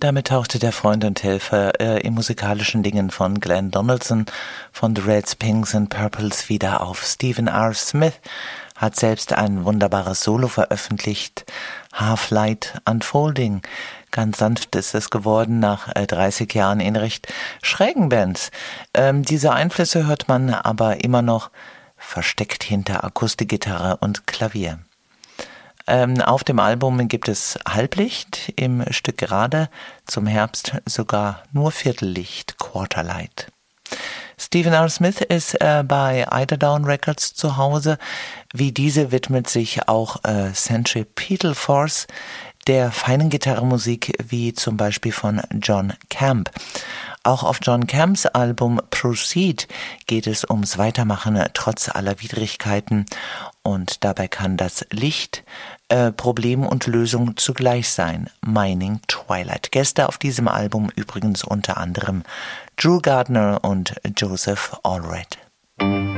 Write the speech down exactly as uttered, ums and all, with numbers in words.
Damit tauchte der Freund und Helfer äh, in musikalischen Dingen von Glenn Donaldson von The Reds, Pinks and Purples wieder auf. Stephen R. Smith hat selbst ein wunderbares Solo veröffentlicht, Half-Light Unfolding. Ganz sanft ist es geworden nach äh, dreißig Jahren in recht schrägen Bands. Ähm, diese Einflüsse hört man aber immer noch versteckt hinter Akustikgitarre und Klavier. Ähm, auf dem Album gibt es Halblicht, im Stück Gerade, zum Herbst sogar nur Viertellicht, Quarterlight. Stephen R. Smith ist äh, bei Eiderdown Records zu Hause. Wie diese widmet sich auch äh, Centripetal Force der feinen Gitarrenmusik, wie zum Beispiel von John Camp. Auch auf John Camps Album Proceed geht es ums Weitermachen trotz aller Widrigkeiten, und dabei kann das Licht äh, Problem und Lösung zugleich sein. Mining Twilight. Gäste auf diesem Album übrigens unter anderem Drew Gardner und Joseph Allred.